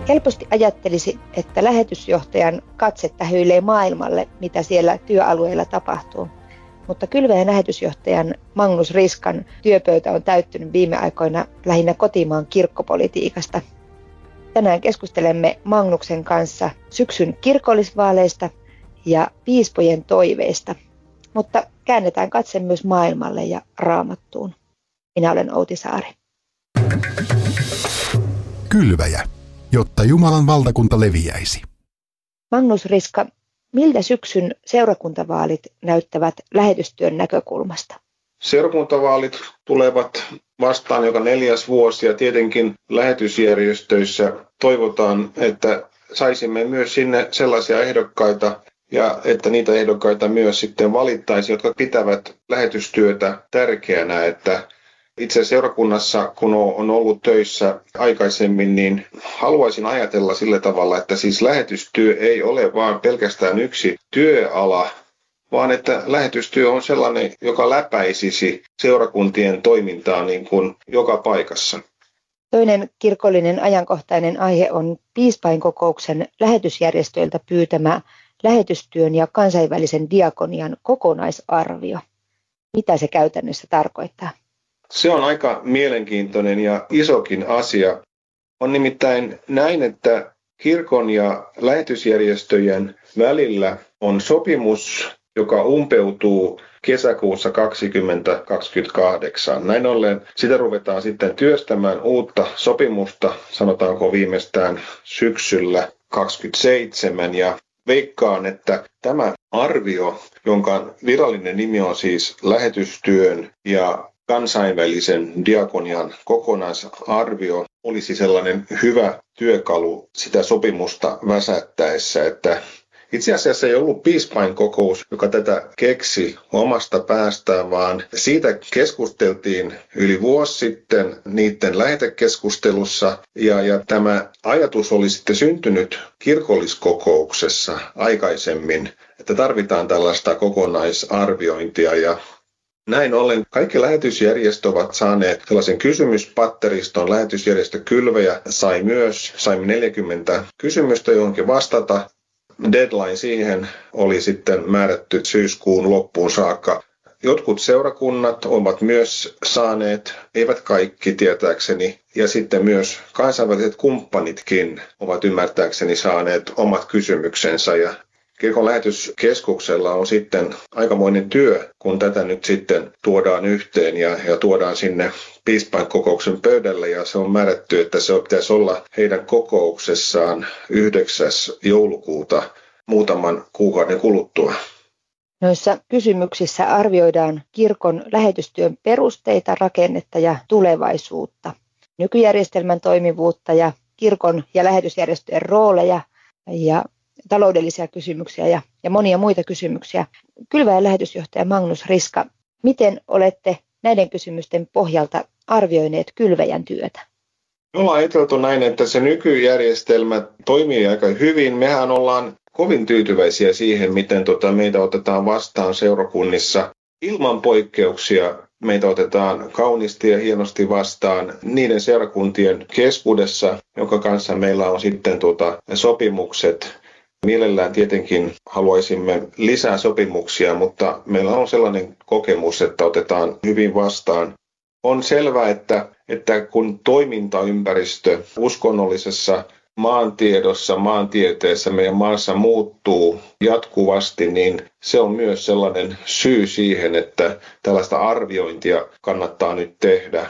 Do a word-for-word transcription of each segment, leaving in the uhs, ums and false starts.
Helposti ajattelisi, että lähetysjohtajan katse tähyilee maailmalle, mitä siellä työalueilla tapahtuu. Mutta kylväjän lähetysjohtajan Magnus Riskan työpöytä on täyttynyt viime aikoina lähinnä kotimaan kirkkopolitiikasta. Tänään keskustelemme Magnuksen kanssa syksyn kirkollisvaaleista ja piispojen toiveista. Mutta käännetään katse myös maailmalle ja Raamattuun. Minä olen Outi Saari. Kylväjä, jotta Jumalan valtakunta leviäisi. Magnus Riska, miltä syksyn seurakuntavaalit näyttävät lähetystyön näkökulmasta? Seurakuntavaalit tulevat vastaan joka neljäs vuosi ja tietenkin lähetysjärjestöissä toivotaan, että saisimme myös sinne sellaisia ehdokkaita ja että niitä ehdokkaita myös sitten valittaisiin, jotka pitävät lähetystyötä tärkeänä, että itse seurakunnassa, kun on ollut töissä aikaisemmin, niin haluaisin ajatella sillä tavalla, että siis lähetystyö ei ole vaan pelkästään yksi työala, vaan että lähetystyö on sellainen, joka läpäisisi seurakuntien toimintaa niin kuin joka paikassa. Toinen kirkollinen ajankohtainen aihe on piispainkokouksen lähetysjärjestöiltä pyytämä lähetystyön ja kansainvälisen diakonian kokonaisarvio. Mitä se käytännössä tarkoittaa? Se on aika mielenkiintoinen ja isokin asia. On nimittäin näin, että kirkon ja lähetysjärjestöjen välillä on sopimus, joka umpeutuu kesäkuussa kaksituhattakaksikymmentäkahdeksan. Näin ollen sitä ruvetaan sitten työstämään uutta sopimusta, sanotaanko viimeistään syksyllä kaksikymmentäseitsemän. Ja veikkaan, että tämä arvio, jonka virallinen nimi on siis lähetystyön ja kansainvälisen diakonian kokonaisarvio, olisi sellainen hyvä työkalu sitä sopimusta väsättäessä, että itse asiassa ei ollut piispainkokous, joka tätä keksi omasta päästään, vaan siitä keskusteltiin yli vuosi sitten niiden lähetekeskustelussa. Ja, ja tämä ajatus oli sitten syntynyt kirkolliskokouksessa aikaisemmin, että tarvitaan tällaista kokonaisarviointia. Ja näin ollen kaikki lähetysjärjestöt ovat saaneet sellaisen kysymyspatteriston. Lähetysjärjestö Kylväjä sai myös, saimme neljäkymmentä kysymystä johonkin vastata. Deadline siihen oli sitten määrätty syyskuun loppuun saakka. Jotkut seurakunnat ovat myös saaneet, eivät kaikki tietääkseni, ja sitten myös kansainväliset kumppanitkin ovat ymmärtääkseni saaneet omat kysymyksensä. Ja kirkon lähetyskeskuksella on sitten aikamoinen työ, kun tätä nyt sitten tuodaan yhteen ja, ja tuodaan sinne piispainkokouksen pöydälle. Ja se on määrätty, että se pitäisi olla heidän kokouksessaan yhdeksäs joulukuuta muutaman kuukauden kuluttua. Noissa kysymyksissä arvioidaan kirkon lähetystyön perusteita, rakennetta ja tulevaisuutta, nykyjärjestelmän toimivuutta ja kirkon ja lähetysjärjestöjen rooleja ja taloudellisia kysymyksiä ja, ja monia muita kysymyksiä. Kylväjän lähetysjohtaja Magnus Riska, miten olette näiden kysymysten pohjalta arvioineet Kylväjän työtä? Me ollaan ajateltu näin, että se nykyjärjestelmä toimii aika hyvin. Mehän ollaan kovin tyytyväisiä siihen, miten tota meitä otetaan vastaan seurakunnissa. Ilman poikkeuksia meitä otetaan kauniisti ja hienosti vastaan niiden seurakuntien keskuudessa, jonka kanssa meillä on sitten tota sopimukset. Mielellään tietenkin haluaisimme lisää sopimuksia, mutta meillä on sellainen kokemus, että otetaan hyvin vastaan. On selvää, että, että kun toimintaympäristö uskonnollisessa maantiedossa, maantieteessä meidän maassa muuttuu jatkuvasti, niin se on myös sellainen syy siihen, että tällaista arviointia kannattaa nyt tehdä.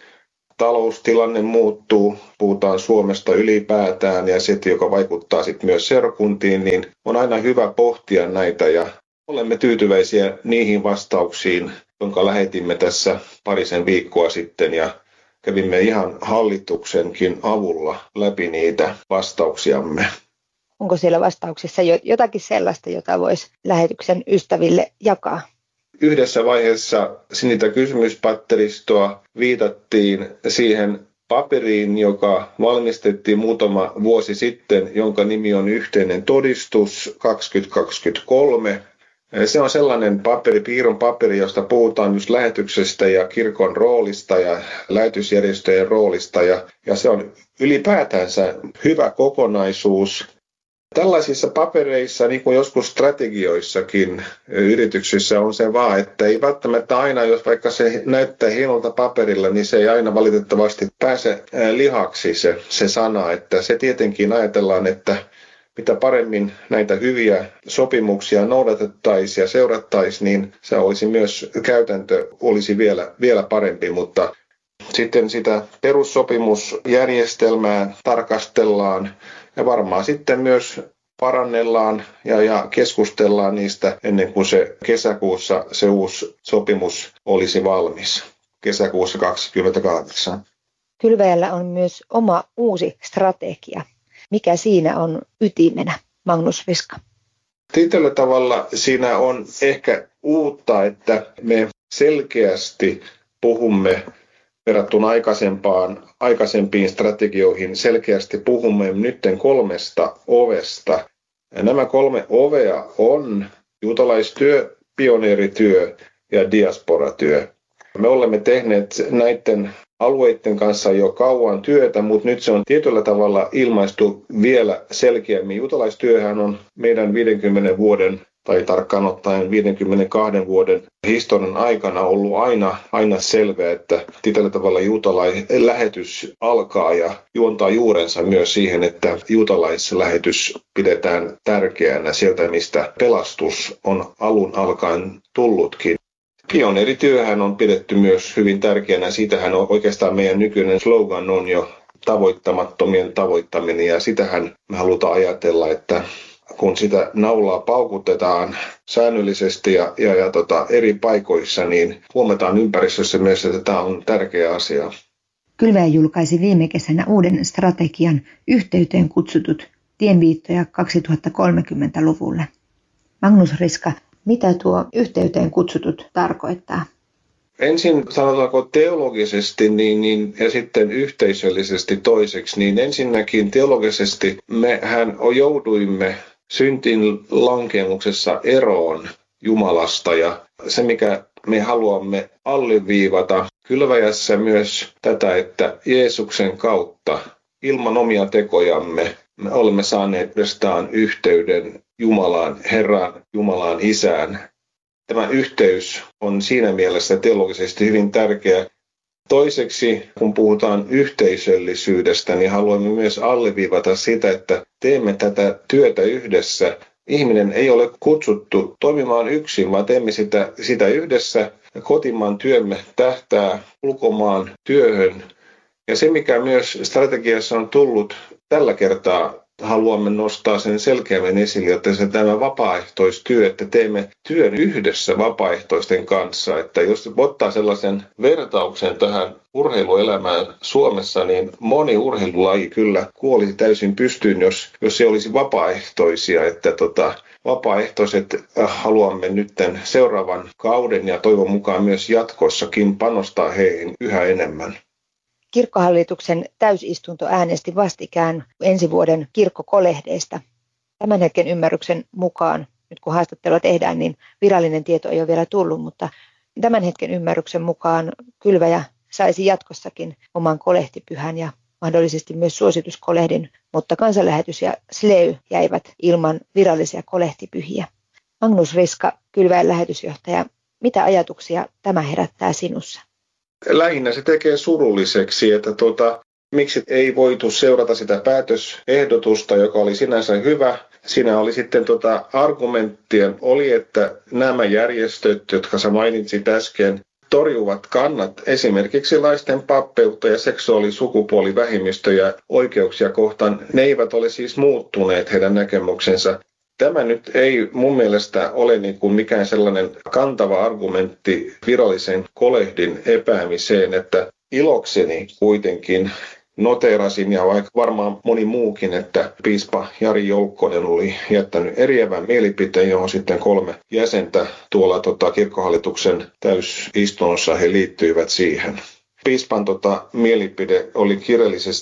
Taloustilanne muuttuu, puhutaan Suomesta ylipäätään ja se, joka vaikuttaa sitten myös seurakuntiin, niin on aina hyvä pohtia näitä ja olemme tyytyväisiä niihin vastauksiin, jonka lähetimme tässä parisen viikkoa sitten ja kävimme ihan hallituksenkin avulla läpi niitä vastauksiamme. Onko siellä vastauksissa jotakin sellaista, jota voisi lähetyksen ystäville jakaa? Yhdessä vaiheessa niitä kysymyspatteristoa viitattiin siihen paperiin, joka valmistettiin muutama vuosi sitten, jonka nimi on Yhteinen todistus kaksituhattakaksikymmentäkolme. Se on sellainen paperi, piirron paperi, josta puhutaan just lähetyksestä ja kirkon roolista ja lähetysjärjestöjen roolista. Ja, ja se on ylipäätänsä hyvä kokonaisuus. Tällaisissa papereissa, niin kuin joskus strategioissakin yrityksissä on se vaan, että ei välttämättä aina, jos vaikka se näyttää hienolta paperilla, niin se ei aina valitettavasti pääse lihaksi se, se sana. Että se tietenkin ajatellaan, että mitä paremmin näitä hyviä sopimuksia noudatettaisiin ja seurattaisiin, niin se olisi myös käytäntö olisi vielä, vielä parempi, mutta sitten sitä perussopimusjärjestelmää tarkastellaan ja varmaan sitten myös parannellaan ja, ja keskustellaan niistä ennen kuin se kesäkuussa se uusi sopimus olisi valmis, kesäkuussa kaksikymmentäkahdeksan. Kylväjällä on myös oma uusi strategia. Mikä siinä on ytimenä, Magnus Riska? Tietyllä tavalla siinä on ehkä uutta, että me selkeästi puhumme verrattuna aikaisempaan, aikaisempiin strategioihin, selkeästi puhumme nytten kolmesta ovesta. Ja nämä kolme ovea on juutalaistyö, pioneerityö ja diasporatyö. Me olemme tehneet näiden alueiden kanssa jo kauan työtä, mutta nyt se on tietyllä tavalla ilmaistu vielä selkeämmin. Juutalaistyöhän on meidän viidenkymmenen vuoden tai tarkkaan ottaen viidenkymmenenkahden vuoden historian aikana ollut aina, aina selvää, että tietyllä tavalla juutalaislähetys alkaa ja juontaa juurensa myös siihen, että juutalaislähetys pidetään tärkeänä sieltä, mistä pelastus on alun alkaen tullutkin. Pioneerityöhän on pidetty myös hyvin tärkeänä. Siitähän on oikeastaan meidän nykyinen slogan on jo tavoittamattomien tavoittaminen ja sitähän me halutaan ajatella, että kun sitä naulaa paukutetaan säännöllisesti ja, ja, ja tota, eri paikoissa, niin huomataan ympäristössä myös, että tämä on tärkeä asia. Kylväjä julkaisi viime kesänä uuden strategian Yhteyteen kutsutut tienviittoja kaksituhattakolmekymmentäluvulle. Magnus Riska, mitä tuo Yhteyteen kutsutut tarkoittaa? Ensin sanotaanko teologisesti niin, niin, ja sitten yhteisöllisesti toiseksi, niin ensinnäkin teologisesti mehän jouduimme syntin lankemuksessa eroon Jumalasta ja se mikä me haluamme alleviivata Kylväjässä myös tätä, että Jeesuksen kautta ilman omia tekojamme me olemme saaneet uudestaan yhteyden Jumalaan, Herran, Jumalaan, Isään. Tämä yhteys on siinä mielessä teologisesti hyvin tärkeä. Toiseksi, kun puhutaan yhteisöllisyydestä, niin haluamme myös alleviivata sitä, että teemme tätä työtä yhdessä. Ihminen ei ole kutsuttu toimimaan yksin, vaan teemme sitä, sitä yhdessä. Kotimaan työmme tähtää ulkomaan työhön. Ja se, mikä myös strategiassa on tullut tällä kertaa, haluamme nostaa sen selkeämmin esille, että se tämä vapaaehtoistyö, että teemme työn yhdessä vapaaehtoisten kanssa. Että jos ottaa sellaisen vertauksen tähän urheiluelämään Suomessa, niin moni urheilulaji kyllä kuolisi täysin pystyyn, jos, jos se olisi vapaaehtoisia. Että tota, vapaaehtoiset haluamme nyt seuraavan kauden ja toivon mukaan myös jatkossakin panostaa heihin yhä enemmän. Kirkkohallituksen täysistunto äänesti vastikään ensi vuoden kirkkokolehdeista. Tämän hetken ymmärryksen mukaan, nyt kun haastattelua tehdään, niin virallinen tieto ei ole vielä tullut, mutta tämän hetken ymmärryksen mukaan Kylväjä saisi jatkossakin oman kolehtipyhän ja mahdollisesti myös suosituskolehdin, mutta kansanlähetys ja S L E Y jäivät ilman virallisia kolehtipyhiä. Magnus Riska, Kylväjän lähetysjohtaja, mitä ajatuksia tämä herättää sinussa? Lähinnä se tekee surulliseksi, että tuota, miksi ei voitu seurata sitä päätösehdotusta, joka oli sinänsä hyvä. Siinä oli sitten tuota, argumenttien oli, että nämä järjestöt, jotka sä mainitsit äsken, torjuvat kannat esimerkiksi laisten pappeutta ja seksuaali- sukupuolivähemmistöjä oikeuksia kohtaan. Ne eivät ole siis muuttuneet heidän näkemyksensä. Tämä nyt ei mun mielestä ole niin kuin mikään sellainen kantava argumentti virallisen kolehdin epäämiseen, että ilokseni kuitenkin noteerasin ja vaikka varmaan moni muukin, että piispa Jari Joukkonen oli jättänyt eriävän mielipiteen, johon sitten kolme jäsentä tuolla tota, kirkkohallituksen täysistunnossa he liittyivät siihen. Piispan tota, mielipide oli kirjallisesti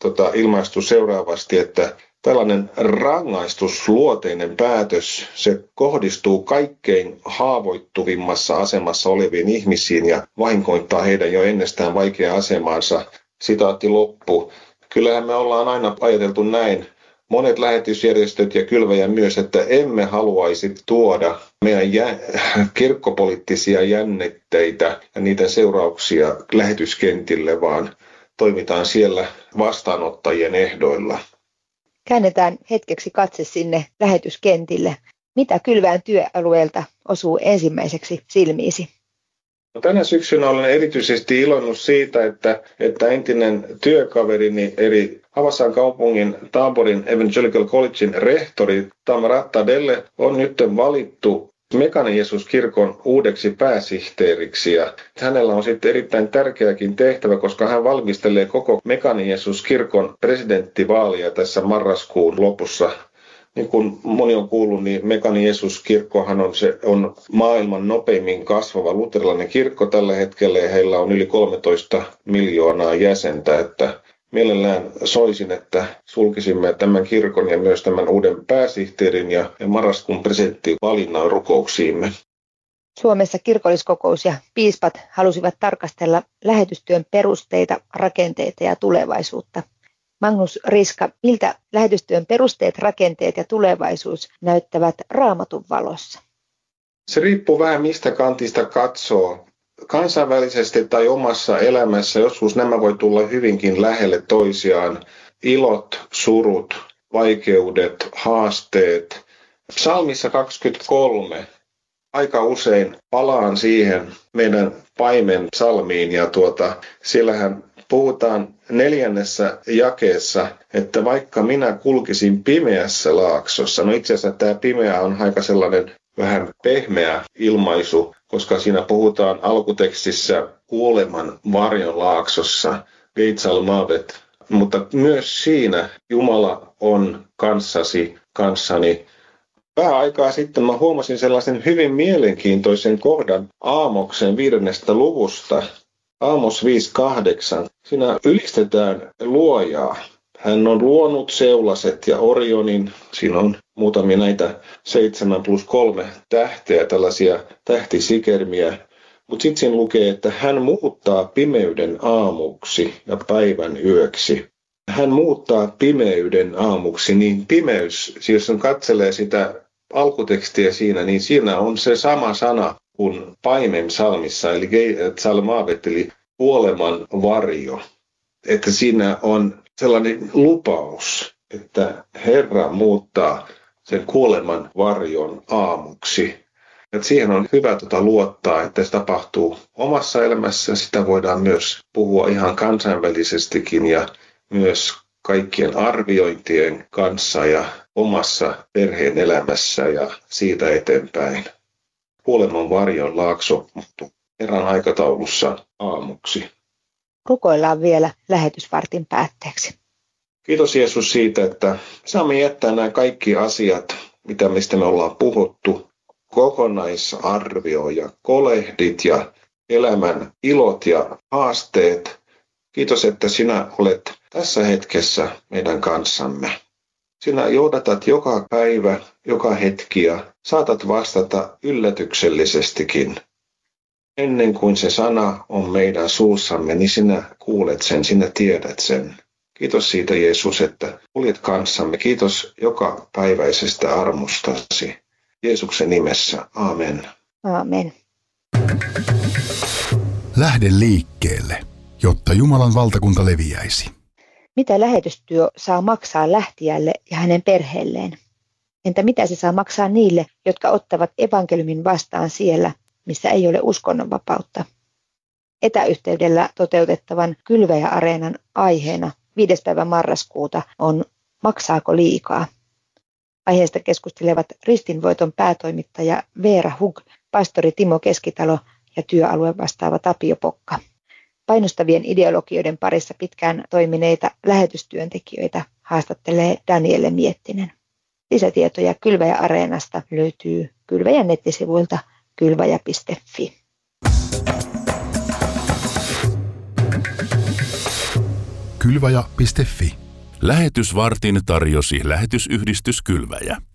tota, ilmaistu seuraavasti, että tällainen rangaistusluoteinen päätös, se kohdistuu kaikkein haavoittuvimmassa asemassa oleviin ihmisiin ja vahingoittaa heidän jo ennestään vaikeaa asemaansa. Sitaatti loppu. Kyllähän me ollaan aina ajateltu näin, monet lähetysjärjestöt ja kylväjä myös, että emme haluaisi tuoda meidän jä- kirkkopoliittisia jännitteitä ja niitä seurauksia lähetyskentille, vaan toimitaan siellä vastaanottajien ehdoilla. Käännetään hetkeksi katse sinne lähetyskentille. Mitä kylväjän työalueelta osuu ensimmäiseksi silmiisi? No, tänä syksynä olen erityisesti iloinnut siitä, että, että entinen työkaverini eri Havassan kaupungin Taborin Evangelical Collegein rehtori Tamara Delle on nyt valittu Mekane Jeesus-kirkon uudeksi pääsihteeriksi. Ja hänellä on sitten erittäin tärkeäkin tehtävä, koska hän valmistelee koko Mekane Jeesus-kirkon presidenttivaalia tässä marraskuun lopussa. Niin kuin moni on kuullut, niin Mekane Jeesus-kirkkohan on, se, on maailman nopeimmin kasvava luterilainen kirkko tällä hetkellä ja heillä on yli kolmetoista miljoonaa jäsentä. Että mielellään soisin, että sulkisimme tämän kirkon ja myös tämän uuden pääsihteerin ja, ja marraskuun presidenttivalinnan rukouksiimme. Suomessa kirkolliskokous ja piispat halusivat tarkastella lähetystyön perusteita, rakenteita ja tulevaisuutta. Magnus Riska, miltä lähetystyön perusteet, rakenteet ja tulevaisuus näyttävät Raamatun valossa? Se riippuu vähän mistä kantista katsoo. Kansainvälisesti tai omassa elämässä joskus nämä voi tulla hyvinkin lähelle toisiaan. Ilot, surut, vaikeudet, haasteet. Psalmissa kaksikymmentäkolme. Aika usein palaan siihen meidän paimen psalmiin ja tuota, siellähän puhutaan neljännessä jakeessa, että vaikka minä kulkisin pimeässä laaksossa. No itse asiassa tämä pimeä on aika sellainen vähän pehmeä ilmaisu, koska siinä puhutaan alkutekstissä kuoleman varjon laaksossa, Veitsal Maavet. Mutta myös siinä Jumala on kanssasi, kanssani. Vähän aikaa sitten mä huomasin sellaisen hyvin mielenkiintoisen kohdan Aamoksen viidennestä luvusta. Aamos viisi kahdeksan. Siinä ylistetään luojaa. Hän on luonut seulaset ja Orionin. Siinä on muutamia näitä seitsemän plus kolme tähteä, tällaisia tähtisikermiä. Mutta sitten siinä lukee, että hän muuttaa pimeyden aamuksi ja päivän yöksi. Hän muuttaa pimeyden aamuksi, niin pimeys, siis jos katselee sitä alkutekstiä siinä, niin siinä on se sama sana kuin paimen psalmissa, eli psalmaavet, eli kuoleman varjo. Että siinä on sellainen lupaus, että Herra muuttaa sen kuoleman varjon aamuksi. Että siihen on hyvä tuota luottaa, että se tapahtuu omassa elämässä. Sitä voidaan myös puhua ihan kansainvälisestikin ja myös kaikkien arviointien kanssa ja omassa perheen elämässä ja siitä eteenpäin. Kuoleman varjon laakso muuttuu Herran aikataulussa aamuksi. Rukoillaan vielä lähetysvartin päätteeksi. Kiitos Jeesus siitä, että saamme jättää nämä kaikki asiat, mitä mistä me ollaan puhuttu, kokonaisarvio ja kolehdit ja elämän ilot ja haasteet. Kiitos, että sinä olet tässä hetkessä meidän kanssamme. Sinä johdatat joka päivä, joka hetki ja saatat vastata yllätyksellisestikin. Ennen kuin se sana on meidän suussamme, niin sinä kuulet sen, sinä tiedät sen. Kiitos siitä Jeesus, että kuljet kanssamme. Kiitos joka päiväisestä armostasi. Jeesuksen nimessä. Aamen. Aamen. Lähde liikkeelle, jotta Jumalan valtakunta leviäisi. Mitä lähetystyö saa maksaa lähtijälle ja hänen perheelleen? Entä mitä se saa maksaa niille, jotka ottavat evankeliumin vastaan siellä, missä ei ole uskonnonvapautta? Etäyhteydellä toteutettavan Kylväjä-areenan aiheena viides päivä marraskuuta on Maksaako liikaa? Aiheesta keskustelevat Ristinvoiton päätoimittaja Veera Hug, pastori Timo Keskitalo ja työalue vastaava Tapio Pokka. Painostavien ideologioiden parissa pitkään toimineita lähetystyöntekijöitä haastattelee Danielle Miettinen. Lisätietoja Kylväjä-areenasta löytyy Kylväjän nettisivuilta kylväjä piste fi. kylväjä piste fi. Lähetysvartin tarjosi lähetysyhdistys Kylväjä.